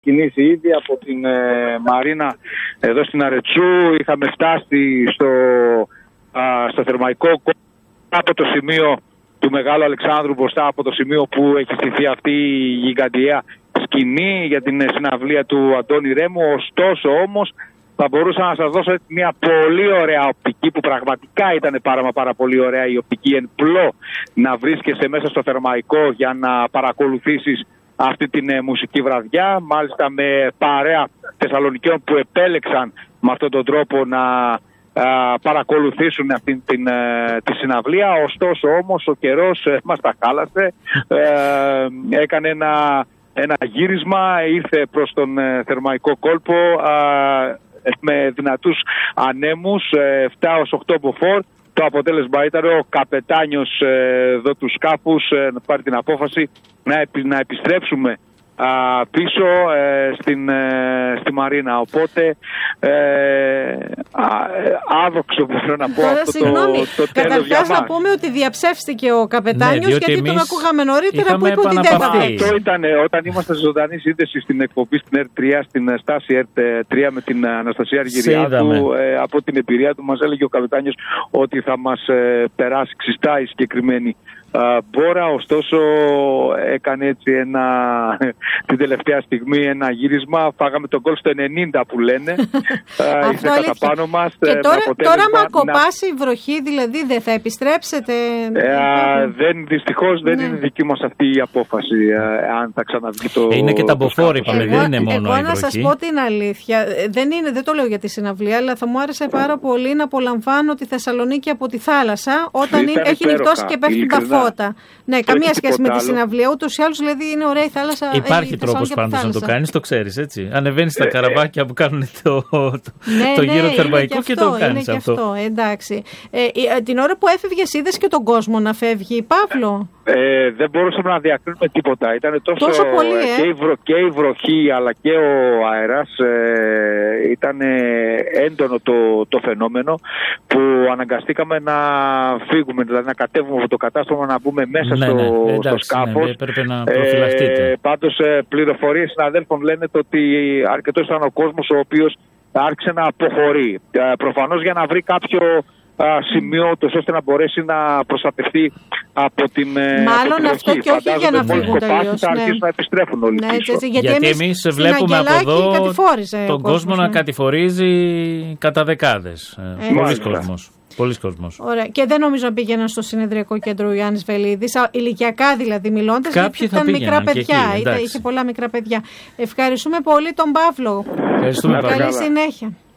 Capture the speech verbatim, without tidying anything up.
κινήσει ήδη από την ε, Μαρίνα εδώ στην Αρετσού. Είχαμε φτάσει στο, α, στο Θερμαϊκό από το σημείο του Μεγάλου Αλεξάνδρου, μπροστά από το σημείο που έχει στηθεί αυτή η γιγαντιαία σκηνή για την συναυλία του Αντώνη Ρέμου. Ωστόσο όμως θα μπορούσα να σας δώσω μια πολύ ωραία οπτική, που πραγματικά ήταν πάρα, πάρα πολύ ωραία η οπτική εν πλώ, να βρίσκεσαι μέσα στο Θερμαϊκό για να παρακολουθήσεις αυτή την ε, μουσική βραδιά, μάλιστα με παρέα Θεσσαλονικαίων που επέλεξαν με αυτόν τον τρόπο να α, παρακολουθήσουν αυτή την, ε, τη συναυλία. Ωστόσο όμως ο καιρός ε, μας τα χάλασε, ε, έκανε ένα, ένα γύρισμα, ήρθε προς τον ε, Θερμαϊκό κόλπο α, με δυνατούς ανέμους, ε, επτά έως οκτώ μποφόρ. Το αποτέλεσμα ήταν ο καπετάνιος ε, εδώ του σκάφους ε, να πάρει την απόφαση να, επι, να επιστρέψουμε α, πίσω ε, στην, ε, στη Μαρίνα. Οπότε ε, α, άδοξο μπορώ να πω. Τώρα, αυτό συγγνώμη, το, το τέλος για μας. να πούμε ότι διαψεύστηκε ο καπετάνιος, ναι, γιατί τον ακούγαμε νωρίτερα που είπε ότι δεν θα. Αυτό ήταν όταν είμαστε σε ζωντανή σύνδεση στην εκπομπή στην ερ τρία, στην στάση ερ τρία με την Αναστασία Αργυριάδου. Ε, από την εμπειρία του μας έλεγε ο καπετάνιος ότι θα μας ε, περάσει ξιστά η συγκεκριμένη μπόρα. Ωστόσο έκανε έτσι ένα, την τελευταία στιγμή ένα γύρισμα. Φάγαμε τον γκολ στο ενενήντα που λένε. Ήρθε κατά πάνω μας. Και τώρα, τώρα μα κοπάσει η βροχή, δηλαδή δεν θα επιστρέψετε? Ε, α, δεν, δυστυχώς δεν ναι. είναι δική μας αυτή η απόφαση, α, αν θα ξαναβγεί το... Ε, είναι και τα μποφόρ, είπαμε, δεν είναι μόνο εγώ η βροχή. Να σας πω την αλήθεια, δεν, είναι, δεν το λέω για τη συναυλία, αλλά θα μου άρεσε πάρα πολύ να απολαμβάνω τη Θεσσαλονίκη από τη θάλασσα όταν είναι, έχει νυχτώσει και πέφτουν τα φώτα. Ναι, το καμία σχέση με τη συναυλία. Ούτως ή άλλως, δηλαδή είναι ωραία η θάλασσα. Υπάρχει τρόπος πάντως να το κάνεις, το ξέρεις, έτσι. Ανεβαίνεις στα καραβάκια που κάνουν το, το, ναι, το γύρο ναι, Θερμαϊκού και, και το κάνεις είναι αυτό. Και αυτό. Εντάξει. Ε, την ώρα που έφευγες, είδες και τον κόσμο να φεύγει, Παύλο? Ε, δεν μπορούσαμε να διακρίνουμε τίποτα. Ήταν τόσο, τόσο πολύ, ε? και, η βρο, και η βροχή αλλά και ο αέρας. Ε, ήταν έντονο το, το φαινόμενο που αναγκαστήκαμε να φύγουμε, δηλαδή να κατέβουμε από το κατάστρωμα, να μπούμε μέσα ναι, στο, ναι, εντάξει, στο σκάφος. Ναι, έπρεπε να προφυλαχτείτε. Ε, πάντως πληροφορίες συναδέλφων λένε το ότι αρκετός ήταν ο κόσμος ο οποίος άρχισε να αποχωρεί. Ε, προφανώς για να βρει κάποιο σημείο τόσο ώστε να μπορέσει να προστατευτεί από την Μάλλον από αυτό και όχι για να φύγουν τελείως. Θα αρχίσουν ναι. να επιστρέφουν όλοι ναι, πίσω. Έτσι, γιατί, γιατί εμείς, εμείς βλέπουμε από εδώ τον κόσμο ναι. να κατηφορίζει κατά δεκάδες. Ε, Πολλοί κόσμος. Πολλοί κόσμος. Ωραία. Και δεν νομίζω να πήγαιναν στο συνεδριακό κέντρο ο Γιάννης Βελίδης, ηλικιακά δηλαδή μιλώντας, γιατί ήταν μικρά παιδιά. Εκεί, είχε πολλά μικρά παιδιά. Ευχαριστούμε πολύ τον Παύλο. Ευχαριστούμε. Καλή συνέχεια.